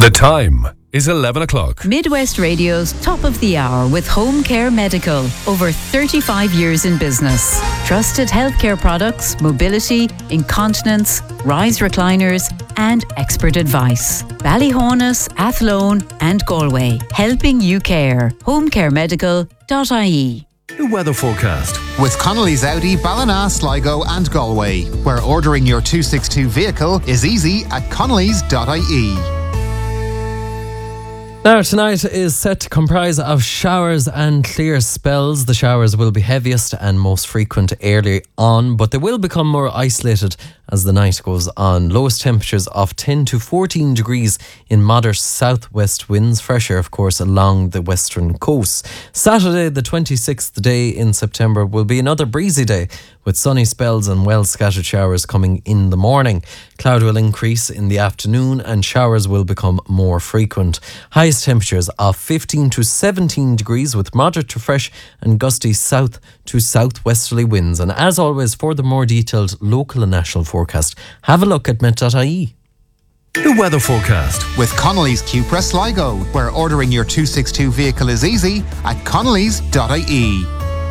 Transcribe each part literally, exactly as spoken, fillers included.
The time is eleven o'clock. Midwest Radio's Top of the Hour with Home Care Medical. Over thirty-five years in business. Trusted healthcare products, mobility, incontinence, rise recliners and expert advice. Ballyhonus, Athlone and Galway. Helping you care. home care medical dot I E. The weather forecast with Connolly's Audi, Ballina, Sligo and Galway, where ordering your two sixty-two vehicle is easy at connolly's dot I E. Now, tonight is set to comprise of showers and clear spells. The showers will be heaviest and most frequent early on, but they will become more isolated as the night goes on. Lowest temperatures of ten to fourteen degrees in moderate southwest winds, fresher of course along the western coast. Saturday the twenty-sixth day in September will be another breezy day with sunny spells and well scattered showers coming in the morning. Cloud will increase in the afternoon and showers will become more frequent. Highest temperatures of fifteen to seventeen degrees with moderate to fresh and gusty south to southwesterly winds. And as always, for the more detailed local and national forecast, have a look at met dot I E. The weather forecast with Connolly's Cupra Sligo, where ordering your two sixty-two vehicle is easy at connolly's dot I E.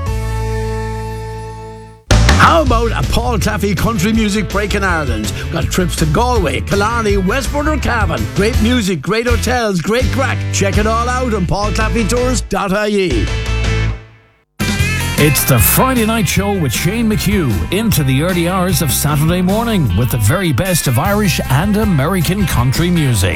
How about a Paul Claffey country music break in Ireland? Got trips to Galway, Killarney, Westport or Cavan. Great music, great hotels, great crack. Check it all out on paul claffey tours dot I E. It's the Friday Night Show with Shane McHugh into the early hours of Saturday morning with the very best of Irish and American country music.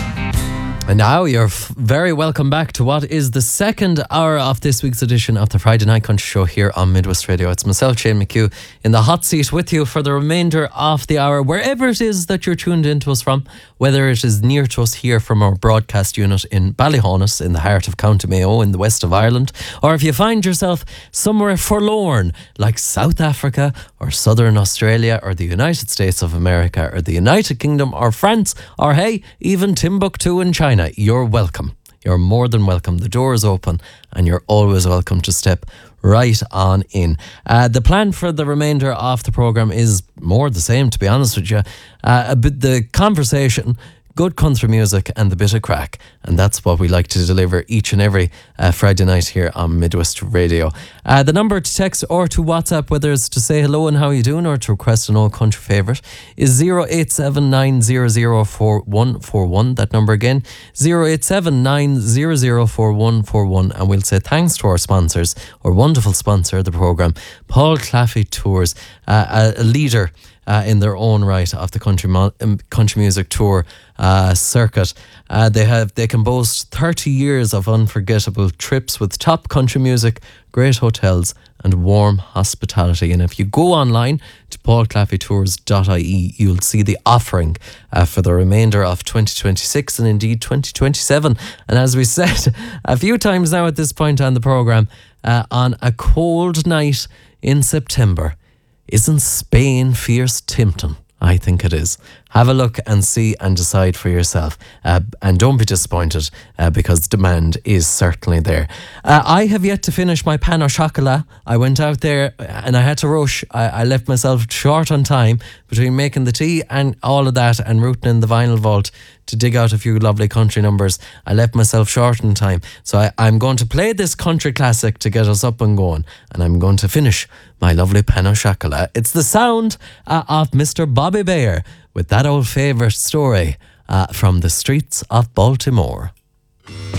And now you're f- very welcome back to what is the second hour of this week's edition of the Friday Night Country Show here on Midwest Radio. It's myself, Shane McHugh, in the hot seat with you for the remainder of the hour, wherever it is that you're tuned into us from, whether it is near to us here from our broadcast unit in Ballyhonus, in the heart of County Mayo, in the west of Ireland, or if you find yourself somewhere forlorn, like South Africa, or Southern Australia, or the United States of America, or the United Kingdom, or France, or hey, even Timbuktu in China. You're welcome. You're more than welcome. The door is open and you're always welcome to step right on in. Uh, the plan for the remainder of the programme is more the same, to be honest with you. Uh, a bit the conversation, good country music and the bit of crack. And that's what we like to deliver each and every uh, Friday night here on Midwest Radio. Uh, the number to text or to WhatsApp, whether it's to say hello and how you doing or to request an old country favourite, is zero eight seven nine zero zero four one four one. That number again, zero eight seven nine zero zero four one four one. And we'll say thanks to our sponsors, our wonderful sponsor of the programme, Paul Claffey Tours, uh, a, a leader Uh, in their own right of the country mo- um, country music tour uh, circuit. Uh, they have they can boast thirty years of unforgettable trips with top country music, great hotels and warm hospitality. And if you go online to paul claffey tours dot I E, you'll see the offering uh, for the remainder of twenty twenty-six and indeed twenty twenty-seven. And as we said a few times now at this point on the programme, uh, on a cold night in September, isn't Spain fierce tempting? I think it is. Have a look and see and decide for yourself. Uh, and don't be disappointed uh, because demand is certainly there. Uh, I have yet to finish my pan au chocolat. I went out there and I had to rush. I, I left myself short on time between making the tea and all of that and rooting in the vinyl vault to dig out a few lovely country numbers. I left myself short on time. So I, I'm going to play this country classic to get us up and going. And I'm going to finish my lovely pan au chocolat. It's the sound uh, of Mister Bobby Bayer with that old favourite story uh, from the streets of Baltimore.